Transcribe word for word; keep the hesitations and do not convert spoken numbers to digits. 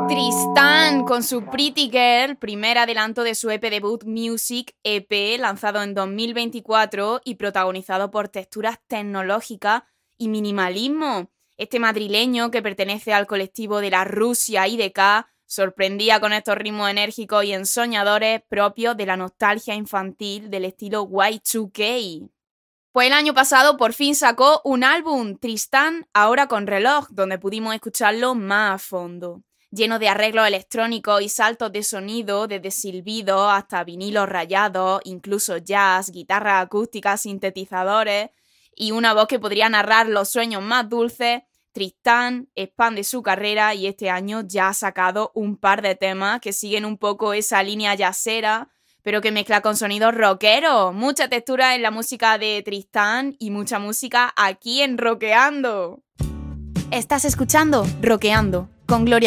Tristan con su Pretty Girl, primer adelanto de su E P debut Music E P, lanzado en dos mil veinticuatro y protagonizado por texturas tecnológicas y minimalismo. Este madrileño, que pertenece al colectivo de la Rusia I D K, sorprendía con estos ritmos enérgicos y ensoñadores propios de la nostalgia infantil del estilo Y dos K. Pues el año pasado por fin sacó un álbum, Tristan, ahora con reloj, donde pudimos escucharlo más a fondo. Lleno de arreglos electrónicos y saltos de sonido, desde silbidos hasta vinilos rayados, incluso jazz, guitarras acústicas, sintetizadores y una voz que podría narrar los sueños más dulces, Tristan expande su carrera y este año ya ha sacado un par de temas que siguen un poco esa línea jazzera, pero que mezcla con sonidos rockeros. Mucha textura en la música de Tristan y mucha música aquí en Roqueando. Estás escuchando Roqueando con Gloria